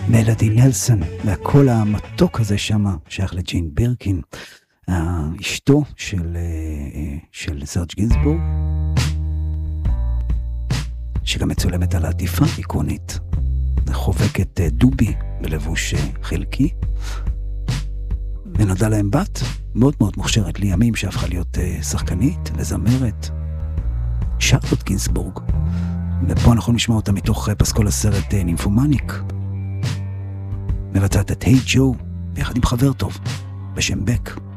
מלודי נלסון, והקול המתוק הזה שמה שייך לג'ין בירקין, אשתו של סרג' גינסבורג, שגם מצולמת על העטיפה איקונית, חובקת דובי בלבוש חלקי, ונולדה להם בת מאוד מאוד מוכשרת לימים, שהפכה להיות שחקנית וזמרת, שרלוט גינסבורג, ופה אנחנו נשמע אותה מתוך פסקול הסרט נימפומניק, מבצעת את היי ג'ו ביחד עם חבר טוב בשם בק.